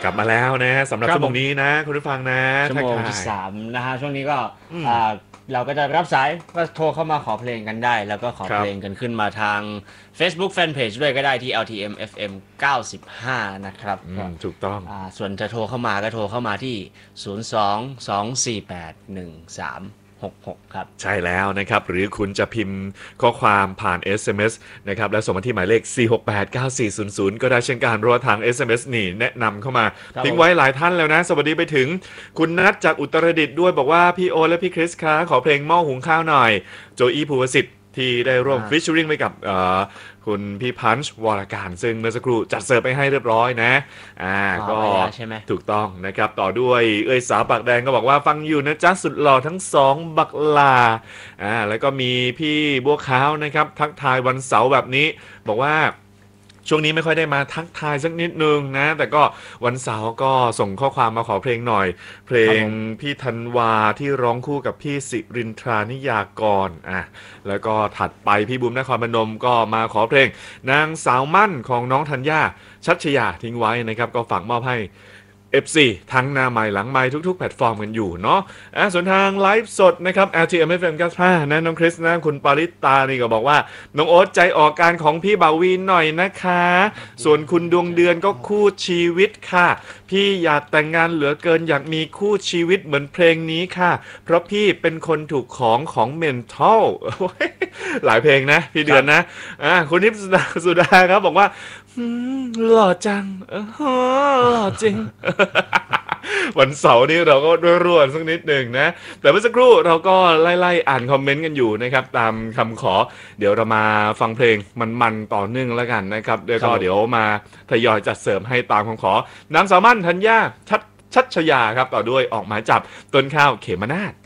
กลับมาแล้วนะสำหรับชั่วโมงนี้นะคุณผู้ฟังนะชั่วโมงที่3นะฮะช่วงนี้ก็เราก็จะรับสายก็โทรเข้ามาขอเพลงกันได้แล้วก็ขอเพลงกันขึ้นมาทาง Facebook Fanpage ด้วยก็ได้ที่ LTM FM 95นะครับถูกต้องส่วนจะโทรเข้ามาก็โทรเข้ามาที่02-248-1366ครับใช่แล้วนะครับหรือคุณจะพิมพ์ข้อความผ่าน SMS นะครับแล้วส่งมาที่หมายเลข4689400ก็ได้เช่นกันเพราะว่าทาง SMS นี่แนะนำเข้ามาทิ้งไว้หลายท่านแล้วนะสวัสดีไปถึงคุณนัทจากอุตรดิตถ์ด้วยบอกว่าพี่โอและพี่คริสคะขอเพลงหม้อหุงข้าวหน่อยโจอี้ภูวสิทธิ์ที่ได้ร่วมฟิชเชอริงไปกับคุณพี่พันช์วรการซึ่งเมื่อสักครู่จัดเสิร์ฟไปให้เรียบร้อยนะก็ถูกต้องนะครับต่อด้วยสาวปากแดงก็บอกว่าฟังอยู่นะจ๊ะสุดหล่อทั้งสองบักลาแล้วก็มีพี่บัวขาวนะครับทักทายวันเสาร์แบบนี้บอกว่าช่วงนี้ไม่ค่อยได้มาทักทายสักนิดนึงนะแต่ก็วันเสาร์ก็ส่งข้อความมาขอเพลงหน่อยเพลงพี่ธันวาที่ร้องคู่กับพี่สิรินทรานิยากรแล้วก็ถัดไปพี่บุ๋มนครพนมก็มาขอเพลงนางสาวมั่นของน้องธัญญาชัชยาทิ้งไว้นะครับก็ฝากมอบให้ FC ทั้งหน้าไมค์หลังไมค์ทุกๆแพลตฟอร์มกันอยู่เนาะส่วนทางไลฟ์สดนะครับ LTM FM 95นะน้องคริสนะคุณปาริตานี่ก็บอกว่าน้องโอ๊ตใจออกการของพี่บ่าววีหน่อยนะคะส่วนคุณดวงเดือนก็คู่ชีวิตค่ะพี่อยากแต่งงานเหลือเกินอยากมีคู่ชีวิตเหมือนเพลงนี้ค่ะเพราะพี่เป็นคนถูกของเมนทัลหลายเพลงนะพี่เดือนนะคุณนิพสุดาครับบอกว่าหล่อจังหล่อจริง วันเสาร์นี้เราก็ร่วนๆสักนิดหนึ่งนะแต่เมื่อสักครู่เราก็ไล่ๆอ่านคอมเมนต์กันอยู่นะครับตามคำขอเดี๋ยวเรามาฟังเพลงมันๆต่อเนื่องแล้วกันนะครับเดี๋ยวมาทยอยจัดเสริมให้ตามคำขอนางสาวมั่นธัญญาชัชยาครับต่อด้วยออกหมายจับต้นข้าวเขมนาถ